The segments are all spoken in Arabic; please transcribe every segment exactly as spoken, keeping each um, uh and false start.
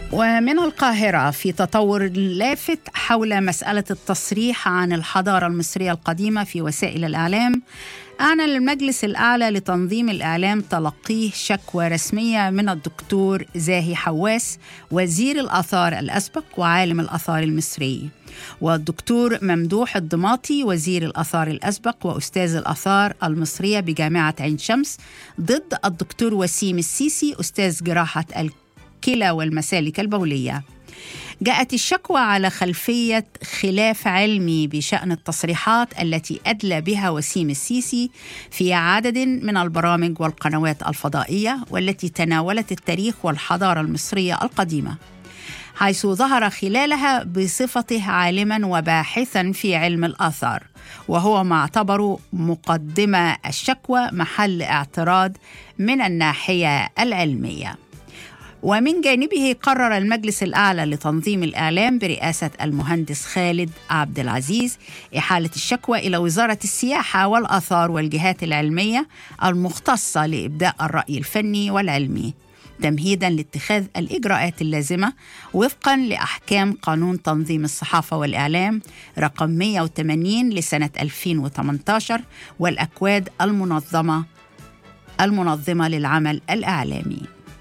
ومن القاهرة في تطور لافت حول مسألة التصريح عن الحضارة المصرية القديمة في وسائل الإعلام، أعلن المجلس الأعلى لتنظيم الإعلام تلقيه شكوى رسمية من الدكتور زاهي حواس وزير الآثار الأسبق وعالم الآثار المصري، والدكتور ممدوح الضماطي وزير الآثار الأسبق وأستاذ الآثار المصرية بجامعة عين شمس، ضد الدكتور وسيم السيسي أستاذ جراحة الكلى والمسالك البولية. جاءت الشكوى على خلفية خلاف علمي بشأن التصريحات التي أدلى بها وسيم السيسي في عدد من البرامج والقنوات الفضائية والتي تناولت التاريخ والحضارة المصرية القديمة، حيث ظهر خلالها بصفته عالماً وباحثاً في علم الآثار، وهو ما اعتبره مقدمة الشكوى محل اعتراض من الناحية العلمية. ومن جانبه قرر المجلس الأعلى لتنظيم الإعلام برئاسة المهندس خالد عبد العزيز إحالة الشكوى إلى وزارة السياحة والآثار والجهات العلمية المختصة لإبداء الرأي الفني والعلمي، تمهيداً لاتخاذ الإجراءات اللازمة وفقاً لأحكام قانون تنظيم الصحافة والإعلام رقم مئة وثمانين لسنة ألفين وثمانية عشر والأكواد المنظمة المنظمة للعمل الإعلامي.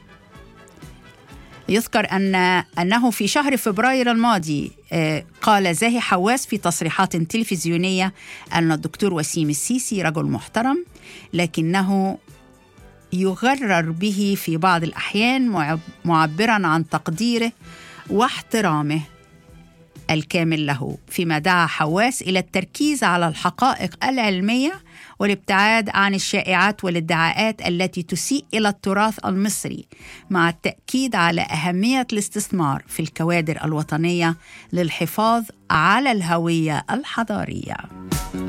يذكر أن أنه في شهر فبراير الماضي قال زاهي حواس في تصريحات تلفزيونية أن الدكتور وسيم السيسي رجل محترم، لكنه يغرر به في بعض الأحيان، معبراً عن تقديره واحترامه الكامل له، فيما دعا حواس إلى التركيز على الحقائق العلمية والابتعاد عن الشائعات والادعاءات التي تسيء إلى التراث المصري، مع التأكيد على أهمية الاستثمار في الكوادر الوطنية للحفاظ على الهوية الحضارية.